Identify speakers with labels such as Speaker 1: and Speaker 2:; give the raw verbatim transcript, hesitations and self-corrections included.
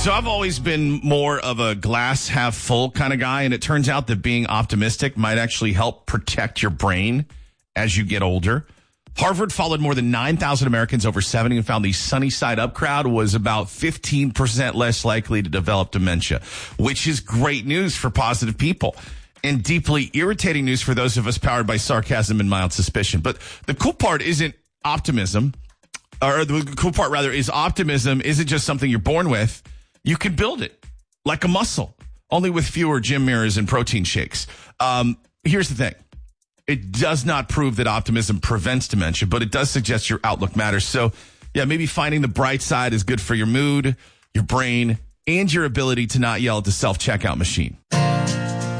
Speaker 1: So I've always been more of a glass half full kind of guy, and it turns out that being optimistic might actually help protect your brain as you get older. Harvard followed more than nine thousand Americans over seventy and found the sunny side up crowd was about fifteen percent less likely to develop dementia, which is great news for positive people and deeply irritating news for those of us powered by sarcasm and mild suspicion. But the cool part isn't optimism, or the cool part rather is optimism isn't just something you're born with. You can build it like a muscle, only with fewer gym mirrors and protein shakes. Um, here's the thing. It does not prove that optimism prevents dementia, but it does suggest your outlook matters. So, yeah, maybe finding the bright side is good for your mood, your brain, and your ability to not yell at the self-checkout machine.